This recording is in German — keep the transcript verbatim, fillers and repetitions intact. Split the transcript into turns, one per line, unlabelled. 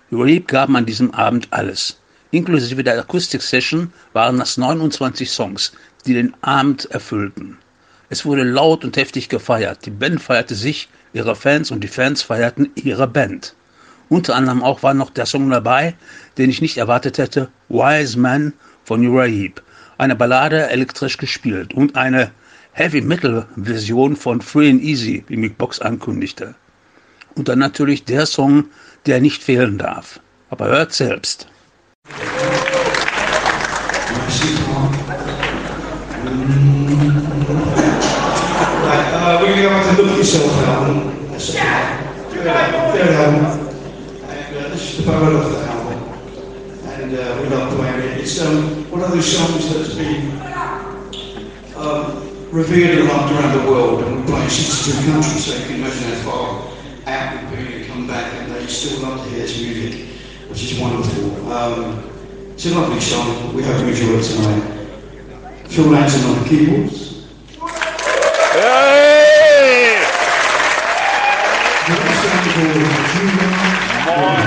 Reap gaben an diesem Abend alles. Inklusive der Akustik-Session waren das neunundzwanzig Songs, die den Abend erfüllten. Es wurde laut und heftig gefeiert. Die Band feierte sich, ihre Fans, und die Fans feierten ihre Band. Unter anderem auch war noch der Song dabei, den ich nicht erwartet hätte, Wise Man von Uriah Heep. Eine Ballade elektrisch gespielt und eine Heavy-Metal-Version von Free and Easy, wie Mick Box ankündigte. Und dann natürlich der Song, der nicht fehlen darf. Aber hört selbst.
Uh, we're going to go back to Look Yourself album. That's a third album. And uh, this is the ballad of the album. And uh, we love playing it. It's um, one of those songs that's been um, revered and loved around the world. And we play in sixty-two countries, so you can imagine how far out we've been and come back. And they still love to hear this music, which is wonderful. Um, it's a lovely song. We hope you enjoy it tonight. Phil Lanson on the keyboards.
Hey!